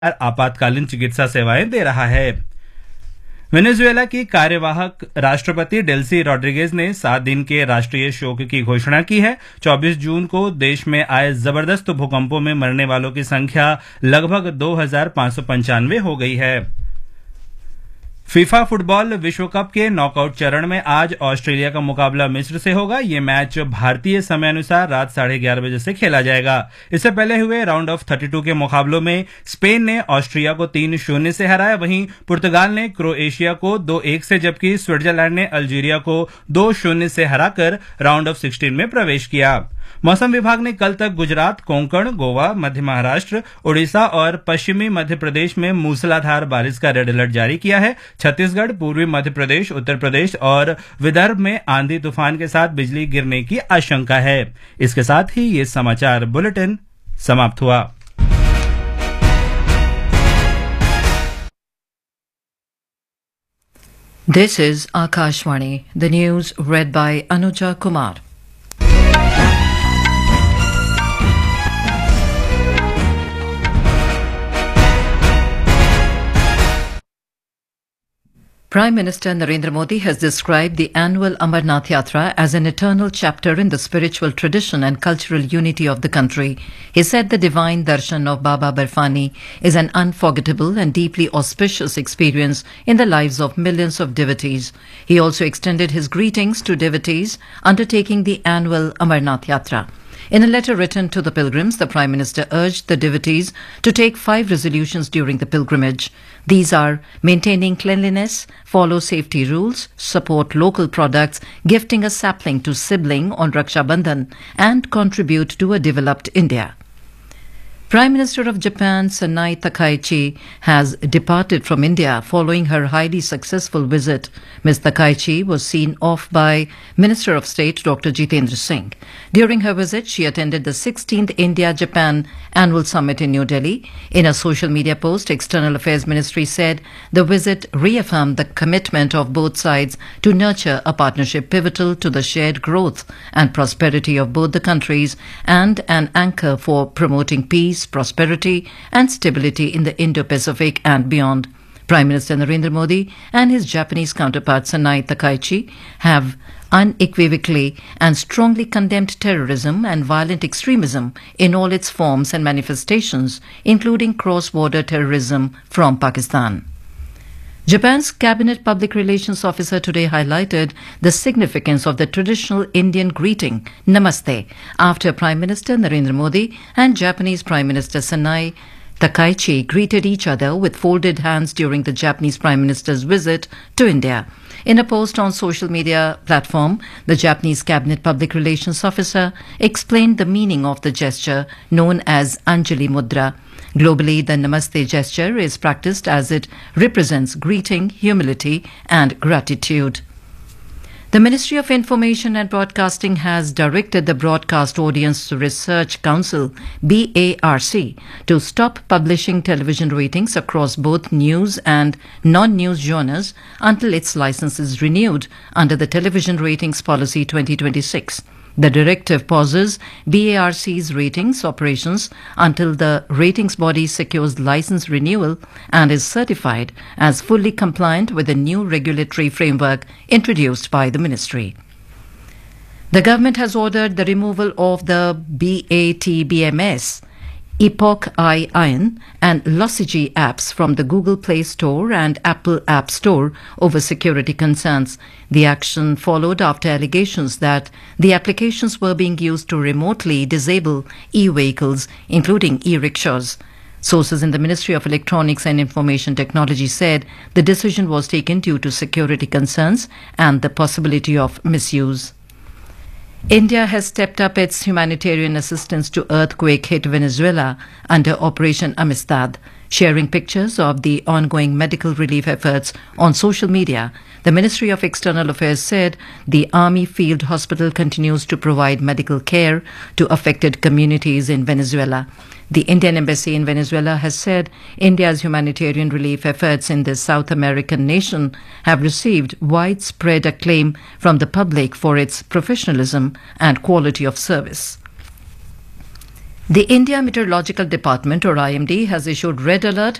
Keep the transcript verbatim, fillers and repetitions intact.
आपातकालीन चिकित्सा सेवाएं दे रहा है। वेनेजुएला की कार्यवाहक राष्ट्रपति डेल्सी रॉड्रिगेज ने सात दिन के राष्ट्रीय शोक की घोषणा की है। चौबीस जून को देश में आए जबरदस्त भूकंपों में मरने वालों की संख्या लगभग दो हजार पांच सौ पंचानवे हो गई है। फीफा फुटबॉल विश्व कप के नॉकआउट चरण में आज ऑस्ट्रेलिया का मुकाबला मिस्र से होगा। ये मैच भारतीय समयानुसार रात साढ़े ग्यारह बजे से खेला जाएगा। इससे पहले हुए राउंड ऑफ थर्टी टू के मुकाबलों में स्पेन ने ऑस्ट्रिया को तीन शून्य से हराया। वहीं पुर्तगाल ने क्रोएशिया को दो एक से, जबकि स्विट्जरलैंड ने अल्जीरिया को दो शून्य से हराकर राउंड ऑफ सिक्सटीन में प्रवेश किया। मौसम विभाग ने कल तक गुजरात, कोंकण, गोवा, मध्य महाराष्ट्र, उड़ीसा और पश्चिमी मध्य प्रदेश में मूसलाधार बारिश का रेड अलर्ट जारी किया है। छत्तीसगढ़, पूर्वी मध्य प्रदेश, उत्तर प्रदेश और विदर्भ में आंधी तूफान के साथ बिजली गिरने की आशंका है। इसके साथ ही ये समाचार बुलेटिन समाप्त हुआ। This is Akashvani, the news read by Anuja Kumar. Prime Minister Narendra Modi has described the annual Amarnath Yatra as an eternal chapter in the spiritual tradition and cultural unity of the country. He said the divine darshan of Baba Barfani is an unforgettable and deeply auspicious experience in the lives of millions of devotees. He also extended his greetings to devotees undertaking the annual Amarnath Yatra. In a letter written to the pilgrims, the Prime Minister urged the devotees to take five resolutions during the pilgrimage. These are maintaining cleanliness, follow safety rules, support local products, gifting a sapling to sibling on Raksha Bandhan, and contribute to a developed India. Prime Minister of Japan, Sanai Takaichi, has departed from India following her highly successful visit. Miz Takaichi was seen off by Minister of State Doctor Jitendra Singh. During her visit, she attended the sixteenth India-Japan Annual Summit in New Delhi. In a social media post, External Affairs Ministry said the visit reaffirmed the commitment of both sides to nurture a partnership pivotal to the shared growth and prosperity of both the countries and an anchor for promoting peace, prosperity and stability in the Indo-Pacific and beyond. Prime Minister Narendra Modi and his Japanese counterpart Sanai Takaichi have unequivocally and strongly condemned terrorism and violent extremism in all its forms and manifestations, including cross-border terrorism from Pakistan. Japan's Cabinet Public Relations Officer today highlighted the significance of the traditional Indian greeting, Namaste, after Prime Minister Narendra Modi and Japanese Prime Minister Sanai Takaichi greeted each other with folded hands during the Japanese Prime Minister's visit to India. In a post on social media platform, the Japanese Cabinet Public Relations Officer explained the meaning of the gesture known as Anjali Mudra. Globally, the Namaste gesture is practiced as it represents greeting, humility and gratitude. The Ministry of Information and Broadcasting has directed the Broadcast Audience Research Council, B A R C, to stop publishing television ratings across both news and non-news genres until its license is renewed under the Television Ratings Policy twenty twenty-six. The directive pauses B A R C's ratings operations until the ratings body secures license renewal and is certified as fully compliant with the new regulatory framework introduced by the ministry. The government has ordered the removal of the B A T B M S, Epoch I Iron and Lossigi apps from the Google Play Store and Apple App Store over security concerns. The action followed after allegations that the applications were being used to remotely disable e-vehicles, including e-rickshaws. Sources in the Ministry of Electronics and Information Technology said the decision was taken due to security concerns and the possibility of misuse. India has stepped up its humanitarian assistance to earthquake-hit Venezuela under Operation Amistad. Sharing pictures of the ongoing medical relief efforts on social media, the Ministry of External Affairs said the Army Field Hospital continues to provide medical care to affected communities in Venezuela. The Indian Embassy in Venezuela has said India's humanitarian relief efforts in this South American nation have received widespread acclaim from the public for its professionalism and quality of service. The India Meteorological Department, or I M D, has issued red alert